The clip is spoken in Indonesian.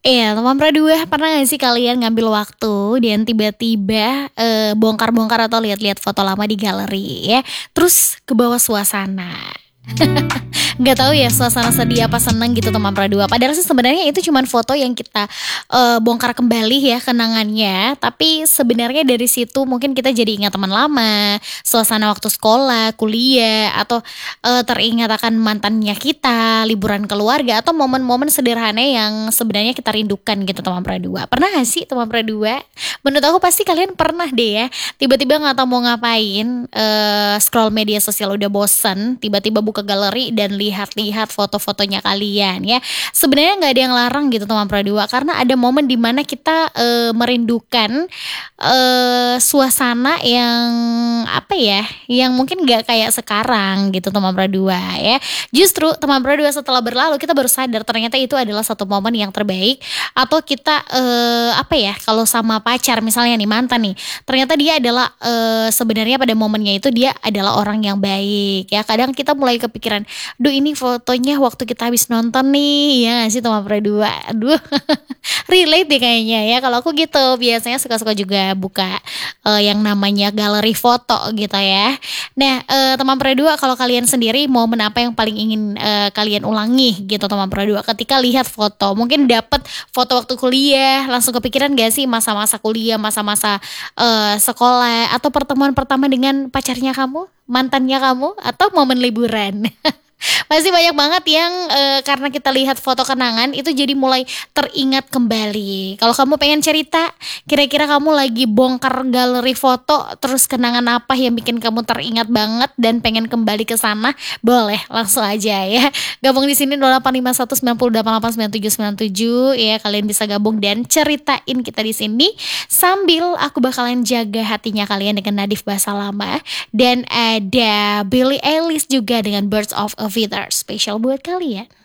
Iya, teman perdua, pernah gak sih kalian ngambil waktu dan tiba-tiba, bongkar-bongkar atau lihat-lihat foto lama di galeri ya, terus kebawa suasana? Nggak tahu ya suasana sedih apa seneng gitu teman perdua. Padahal sih sebenarnya itu cuman foto yang kita, bongkar kembali ya kenangannya, tapi sebenarnya dari situ mungkin kita jadi ingat teman lama, suasana waktu sekolah, kuliah, atau, teringat akan mantannya kita, liburan keluarga, atau momen-momen sederhana yang sebenarnya kita rindukan gitu teman perdua. Pernah nggak sih teman perdua? Menurut aku pasti kalian pernah deh ya, tiba-tiba nggak tahu mau ngapain, scroll media sosial udah bosen, tiba-tiba buka galeri dan lihat-lihat foto-fotonya kalian ya. Sebenarnya nggak ada yang larang gitu teman perdua, karena ada momen dimana kita, merindukan, suasana yang apa ya, yang mungkin nggak kayak sekarang gitu teman perdua ya. Justru teman perdua setelah berlalu kita baru sadar ternyata itu adalah satu momen yang terbaik, atau kita, apa ya, kalau sama pacar misalnya nih, mantan nih, ternyata dia adalah, sebenarnya pada momennya itu dia adalah orang yang baik ya. Kadang kita mulai kepikiran, "Duh ini fotonya waktu kita habis nonton nih," ya nggak sih teman perdua? Aduh relate deh kayaknya ya, kalau aku gitu, biasanya suka-suka juga buka, yang namanya galeri foto gitu ya. Nah, teman perdua kalau kalian sendiri momen apa yang paling ingin, kalian ulangi gitu teman perdua ketika lihat foto? Mungkin dapet foto waktu kuliah, langsung kepikiran gak sih masa-masa kuliah, masa-masa, sekolah, atau pertemuan pertama dengan pacarnya kamu, mantannya kamu, atau momen liburan? Pasti banyak banget yang, karena kita lihat foto kenangan itu jadi mulai teringat kembali. Kalau kamu pengen cerita, kira-kira kamu lagi bongkar galeri foto, terus kenangan apa yang bikin kamu teringat banget dan pengen kembali ke sana? Boleh, langsung aja ya. Gabung di sini 085190889797 ya, kalian bisa gabung dan ceritain kita di sini, sambil aku bakalan jaga hatinya kalian dengan Nadif Bahasa Lama, dan ada Billie Eilish juga dengan Birds of a Feather, spesial buat kalian.